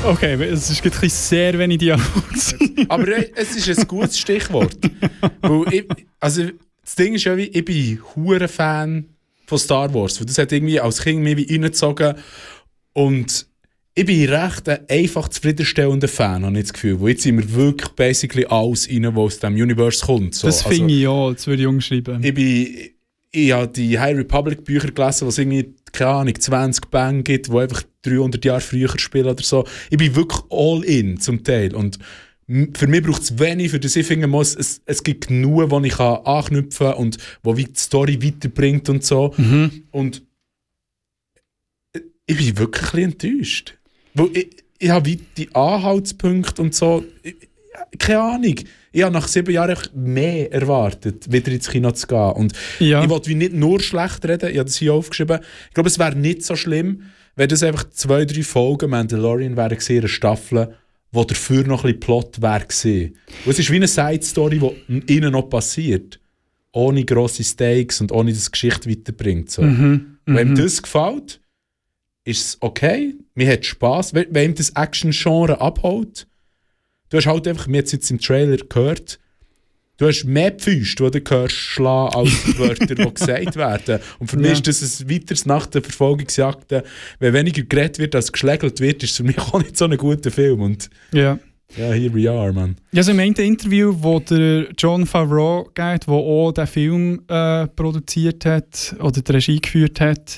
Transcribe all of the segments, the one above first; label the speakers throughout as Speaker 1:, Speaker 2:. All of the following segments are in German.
Speaker 1: Okay, es ist ein sehr wenig Dialog.
Speaker 2: Aber es ist ein gutes Stichwort. Weil das Ding ist ja, ich bin ein Fan von Star Wars. Das hat irgendwie als Kind mich wie reingezogen. Und ich bin recht ein einfach zufriedenstellender Fan, habe ich das Gefühl. Wo jetzt sind wir wirklich basically alles rein, was aus diesem Universe kommt. So.
Speaker 1: Das finde ich ja, das würde ich umschreiben.
Speaker 2: Ich habe die High Republic Bücher gelesen, wo es irgendwie, keine Ahnung, 20 Bände gibt, die einfach 300 Jahre früher spielen oder so. Ich bin wirklich all in zum Teil. Und für mich braucht es wenig, für das ich finde, es gibt genug, wo ich anknüpfen kann und wo wie die Story weiterbringt und so. Mhm. Und ich bin wirklich ein bisschen enttäuscht. Weil ich habe wie die Anhaltspunkte und so, keine Ahnung. Ich habe nach 7 Jahren mehr erwartet, wieder ins Kino zu gehen. Und ich wollte nicht nur schlecht reden, ich habe das hier aufgeschrieben. Ich glaube, es wäre nicht so schlimm, wenn das einfach 2-3 Folgen Mandalorian wären gewesen, eine Staffel, wo dafür noch ein bisschen Plot wäre gewesen. Und es ist wie eine Side-Story, die innen noch passiert. Ohne grosse Stakes und ohne, dass die Geschichte weiterbringt. So. Wenn ihm das gefällt, ist es okay. Mir hat Spass. Wenn ihm das Action-Genre abholt, du hast halt einfach, mir jetzt im Trailer gehört, du hast mehr Pfüste, die du hörst, schlagen, als Wörter, die gesagt werden. Und für mich ist das ein weiteres nach der Verfolgungsjagd. Wenn weniger geredet wird, als geschlägelt wird, ist es für mich auch nicht so ein guter Film. Und ja, here we are, man.
Speaker 1: Ja, also im einen Interview, wo der Jon Favreau geht, der auch den Film produziert hat oder die Regie geführt hat,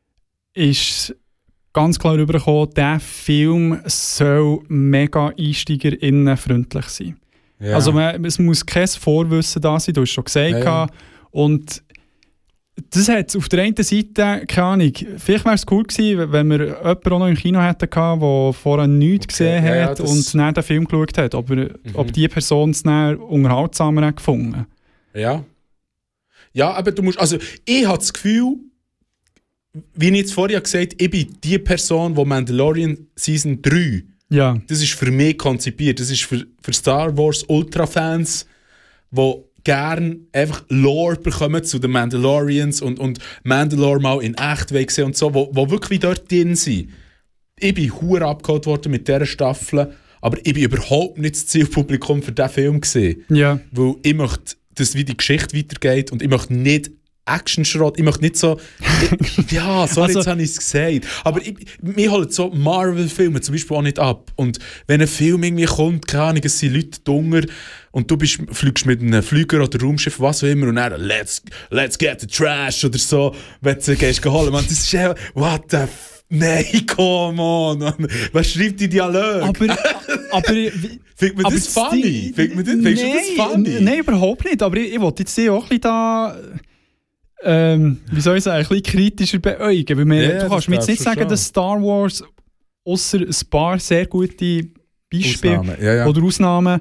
Speaker 1: ist ganz klar rübergekommen, dieser Film soll mega einsteigerinnenfreundlich sein. Ja. Also es muss kein Vorwissen da sein, du hast schon gesagt. Ja. Und das hat auf der einen Seite, keine Ahnung, vielleicht wäre es cool gewesen, wenn wir jemanden auch noch im Kino hätten, der vorher nichts gesehen hat und dann den Film geschaut hat. Ob die Person es dann unterhaltsamer hat gefunden.
Speaker 2: Ja. Ja, aber du musst, also ich habe das Gefühl, wie ich jetzt vorher gesagt habe, ich bin die Person, die Mandalorian Season 3, das ist für mich konzipiert. Das ist für Star Wars Ultra-Fans, die gerne einfach Lore bekommen zu den Mandalorians und Mandalore mal in echt sehen und so, wo wirklich dort drin sind. Ich bin verdammt abgeholt worden mit dieser Staffel, aber ich bin überhaupt nicht das Zielpublikum für diesen Film gesehen. Ja. Weil ich möchte, dass wie die Geschichte weitergeht und ich möchte nicht Action-Schrott, ich möchte nicht so... jetzt habe ich es gesagt. Aber mir holen so Marvel-Filme zum Beispiel auch nicht ab. Und wenn ein Film irgendwie kommt, keine Ahnung, es sind Leute dunger und du fliegst mit einem Flüger oder Raumschiff, was auch immer, und dann let's get the trash oder so, wenn du gehst holen. Man, das ist ja... What the nein, come on! Was schreibt die Dialoge?
Speaker 1: Aber
Speaker 2: findet man das funny? Findest du das funny?
Speaker 1: Nein, überhaupt nicht. Aber ich wollte jetzt auch ein bisschen da... wie soll ich sagen, ein bisschen kritischer beäugen. Weil du kannst mir jetzt nicht sagen, dass Star Wars ausser ein paar sehr gute Beispiele oder Ausnahmen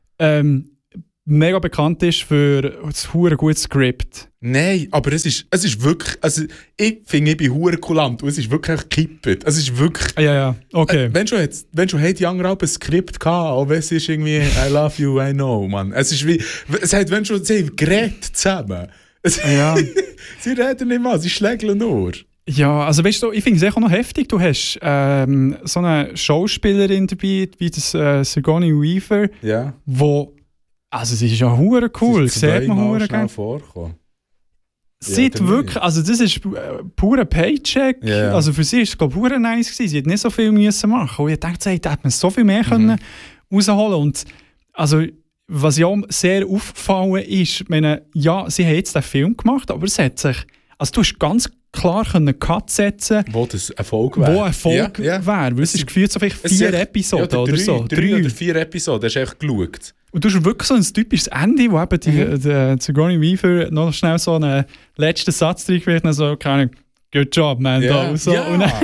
Speaker 1: mega bekannt ist für ein verdammt gutes Skript.
Speaker 2: Nein, aber es ist wirklich, also ich finde, ich bin verdammt kulant und es ist wirklich gekippt. Es ist wirklich...
Speaker 1: Ja, okay.
Speaker 2: Wenn schon hat die andere ein Skript gehabt, auch wenn es ist irgendwie I love you, I know, man. Es ist wie, es hat, wenn schon, sie haben geredet zusammen.
Speaker 1: Ja.
Speaker 2: Sie reden nicht mal, sie schlägeln nur.
Speaker 1: Ja, also weißt du, ich finde es auch noch heftig. Du hast so eine Schauspielerin dabei, wie das Sigourney Weaver, wo, also sie ist ja hure cool, sieht man hure gerne vorkommen. Sie hat wirklich, also das ist purer Paycheck, also für sie ist es glaube ich hure nice gewesen. Sie hat nicht so viel müssen machen und ich dachte, da hätte man so viel mehr können rausholen und also was ja auch sehr aufgefallen ist, meine, ja, sie haben jetzt den Film gemacht, aber es hat sich, also du hast ganz klar einen Cut setzen,
Speaker 2: wo das Erfolg wäre.
Speaker 1: Wo Erfolg wäre, weil es ist gefühlt so vielleicht 4 Episoden oder so. 3
Speaker 2: oder 4 Episoden, hast du echt geschaut.
Speaker 1: Und du hast wirklich so ein typisches Ende, wo eben die Sigourney Weaver noch schnell so einen letzten Satz drin wird und so, keine Ahnung, good job, man, da. So. Und dann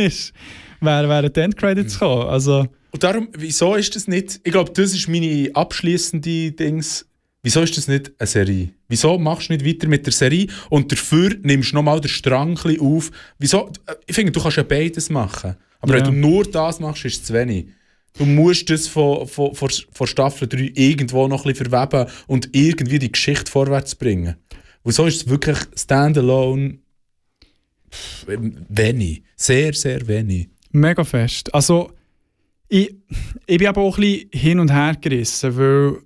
Speaker 1: wären die Endcredits gekommen, also...
Speaker 2: Und darum, wieso ist das nicht, ich glaube, das ist meine abschliessende Dings, wieso ist das nicht eine Serie? Wieso machst du nicht weiter mit der Serie und dafür nimmst du nochmal den Strang ein bisschen auf? Wieso? Ich finde, du kannst ja beides machen. Aber wenn du nur das machst, ist es zu wenig. Du musst das von Staffel 3 irgendwo noch ein bisschen verweben und irgendwie die Geschichte vorwärts bringen. Und so ist es wirklich standalone wenig. Sehr, sehr wenig.
Speaker 1: Mega fest. Also, Ich bin aber auch ein bisschen hin und her gerissen, weil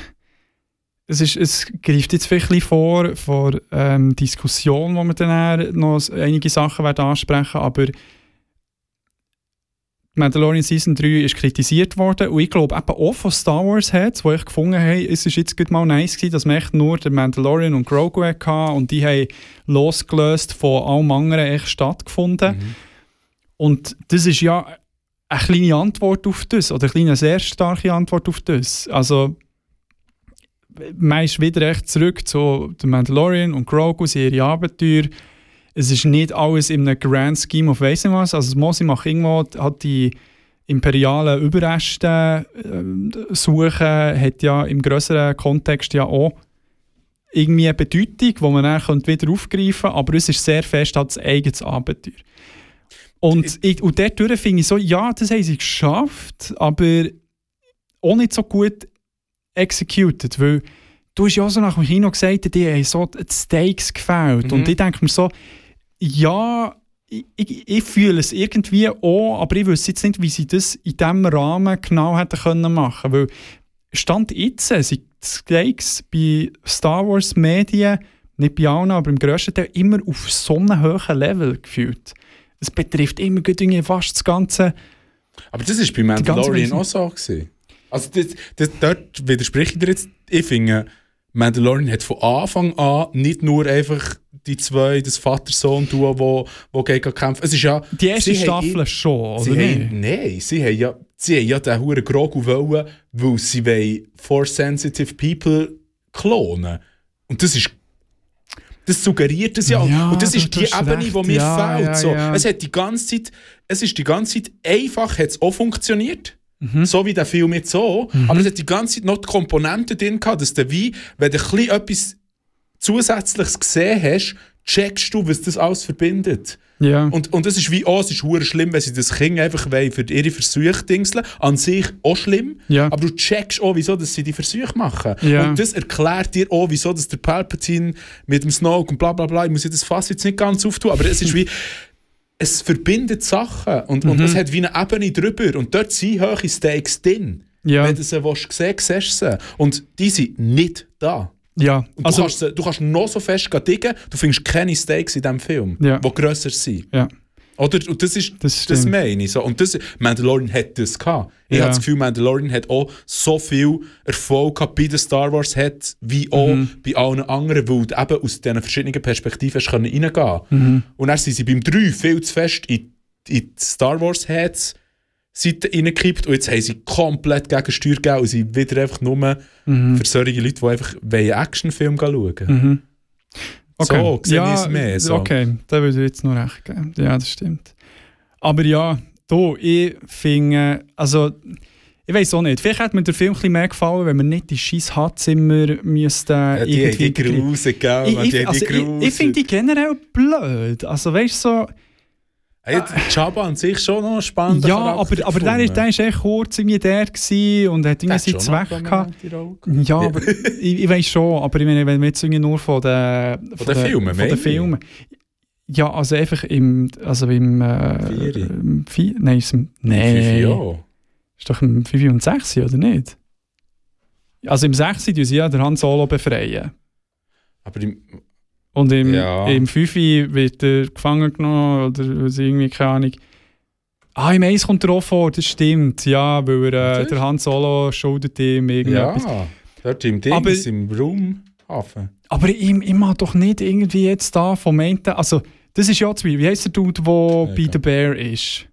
Speaker 1: es greift jetzt vielleicht ein bisschen vor Diskussion, wo wir dann noch einige Sachen werden ansprechen, aber Mandalorian Season 3 ist kritisiert worden und ich glaube eben auch von Star Wars Heads, wo ich gefunden habe, es ist jetzt mal nice gewesen, dass man echt nur den Mandalorian und Grogu hatte und die haben losgelöst von allem anderen echt stattgefunden. Und das ist ja eine kleine Antwort auf das, oder eine kleine, sehr starke Antwort auf das. Also man ist wieder echt zurück zu The Mandalorian und Grogu, ihre Abenteuer. Es ist nicht alles in einem Grand Scheme of weiss nicht was. Also Mosi macht irgendwo, hat die imperialen Überreste suchen, hat ja im grösseren Kontext ja auch irgendwie eine Bedeutung, die man dann wieder aufgreifen könnte, aber es ist sehr fest als eigenes Abenteuer. Und dort finde ich so, ja, das haben sie geschafft, aber auch nicht so gut executed, weil du hast ja auch so nach dem Kino gesagt, die haben so die Stakes gefällt. Und ich denke mir so, ja, ich fühle es irgendwie auch, aber ich wüsste jetzt nicht, wie sie das in diesem Rahmen genau hätten können machen. Weil Stand jetzt sind die Stakes bei Star Wars Medien, nicht bei allen, aber im grössten Teil, immer auf so einem hohen Level gefühlt. Es betrifft immer fast das Ganze.
Speaker 2: Aber das war bei Mandalorian auch so gewesen. Also dort widerspreche ich dir jetzt. Ich finde, Mandalorian hat von Anfang an nicht nur einfach die zwei, das Vater-Sohn-Duo, wo gegen kämpfen. Es ist ja,
Speaker 1: die erste Staffel schon, oder nicht?
Speaker 2: Nein, sie haben ja den huren Grogu wollen, weil sie Force-sensitive People klonen. Und das suggeriert es ja. Und das ist die Ebene, die mir fehlt. So. Ja. Es ist die ganze Zeit einfach, hat es auch funktioniert. So wie der Film jetzt so. Aber es hat die ganze Zeit noch die Komponenten drin gehabt, dass du wie, wenn du etwas Zusätzliches gesehen hast, checkst du, was das alles verbindet.
Speaker 1: Ja.
Speaker 2: Und das ist wie, es ist verdammt schlimm, wenn sie das Kind einfach für ihre Versuche dingseln. An sich auch schlimm, aber du checkst auch, wieso dass sie die Versuche machen. Ja. Und das erklärt dir auch, wieso dass der Palpatine mit dem Snoke und bla bla bla, ich muss das Fass jetzt nicht ganz auftun, aber es ist wie, es verbindet Sachen und es hat wie eine Ebene drüber und dort sind hohe Stakes drin. Ja. Wenn du sie sehen willst, siehst du sie. Und die sind nicht da.
Speaker 1: Ja.
Speaker 2: Also, du kannst noch so fest diggen, du findest keine Stakes in diesem Film, die grösser sind. Ja. Oder? Und das meine ich so. Und Mandalorian hat das gehabt. Ich habe das Gefühl, Mandalorian hat auch so viel Erfolg gehabt bei den Star Wars Heads, wie auch bei allen anderen, weil du eben aus diesen verschiedenen Perspektiven reingehen konntest. Und dann sind sie beim 3 viel zu fest in die Star Wars Heads Seite reingekippt und jetzt haben sie komplett Gegensteuer gegeben und sind wieder einfach nur für solche Leute, die einfach einen Actionfilm schauen.
Speaker 1: Okay.
Speaker 2: So, sehe ich es mehr. So.
Speaker 1: Okay, da würde ich jetzt noch recht geben. Ja, das stimmt. Aber ja, ich finde, also, ich weiss auch nicht, vielleicht hätte mir der Film ein bisschen mehr gefallen, wenn man nicht die scheiß Hattzimmer müsste.
Speaker 2: Ja, die haben die Grusen, gell?
Speaker 1: Ich finde die generell blöd. Also, weißt du, so.
Speaker 2: Jabba an sich schon noch spannend.
Speaker 1: Ja, aber der war echt kurz irgendwie der und hat irgendwie seinen Zweck gehabt. Ja, aber ich weiss schon, aber ich meine, wenn wir jetzt irgendwie nur von den Filmen. Ja, also einfach im 4. Nein. Ist doch im 5 und 6, oder nicht? Also im 6 tun sie ja den Han Solo befreien.
Speaker 2: Aber
Speaker 1: und im 5 wird er gefangen genommen oder irgendwie, keine Ahnung. Im 1 kommt er auch vor, das stimmt. Ja, weil der Han Solo schuldet ihm irgendetwas.
Speaker 2: Ja, dort im Ding, aber, im Raumhafen.
Speaker 1: Aber ich mag doch nicht irgendwie jetzt da vom einen... Also, das ist ja wie heisst der Dude, der bei The Bear ist?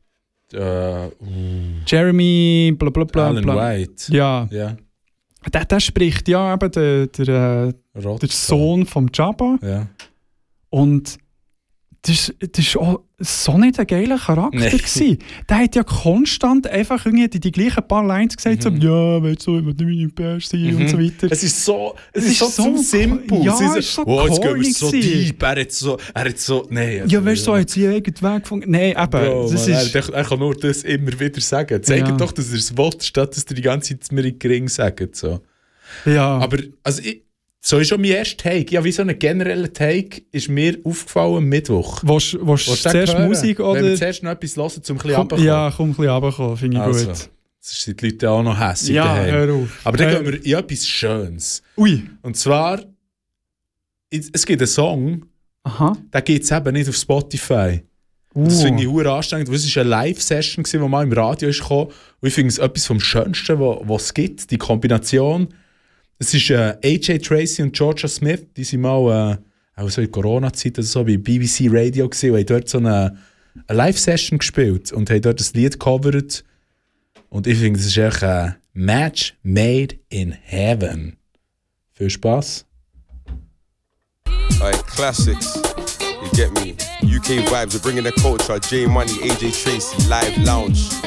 Speaker 1: Jeremy blablabla.
Speaker 2: Alan White.
Speaker 1: Ja. Der spricht ja eben der Sohn vom Jabba.
Speaker 2: Ja.
Speaker 1: Und das war auch so nicht ein geiler Charakter gewesen. Der hat ja konstant einfach irgendwie die gleichen paar Lines gesagt, so, ja, willst du nicht meine Bär sein und so weiter.
Speaker 2: Es ist so zu simpel.
Speaker 1: Ja, es ist so
Speaker 2: jetzt gehen wir so deep. Er hat so, nein.
Speaker 1: Ja, weißt du, er hat seinen eigenen Weg gefunden. Nein, eben.
Speaker 2: Bro, er kann nur das immer wieder sagen. Zeigt doch, dass er es will, statt dass er die ganze Zeit mir in den Ring sagt. So.
Speaker 1: Ja.
Speaker 2: Aber, also so ist schon mein erster Take. Ja, wie so ein genereller Take ist mir aufgefallen am Mittwoch.
Speaker 1: Willst du zuerst Musik oder?
Speaker 2: Wenn wir zuerst noch etwas hören, um ein bisschen runterzukommen.
Speaker 1: Ja, komm ein bisschen runterkommen, finde ich gut.
Speaker 2: Das sind die Leute auch noch hässig.
Speaker 1: Ja, hör auf.
Speaker 2: Aber dann gehen wir in etwas Schönes.
Speaker 1: Ui.
Speaker 2: Und zwar, es gibt einen Song, der geht es eben nicht auf Spotify. Das finde ich verdammt anstrengend. Es war eine Live-Session, die mal im Radio kam. Und ich finde es etwas vom Schönsten, was es gibt. Die Kombination. Es ist AJ Tracy und Georgia Smith. Die sind mal auch so in Corona-Zeit so bei BBC Radio gewesen, und haben dort so eine Live-Session gespielt und haben dort das Lied gecovert. Und ich finde, das ist echt ein Match made in heaven. Viel Spaß.
Speaker 3: Alright, classics. You get me? UK vibes, we're bringing the culture. J Money, AJ Tracy, live lounge.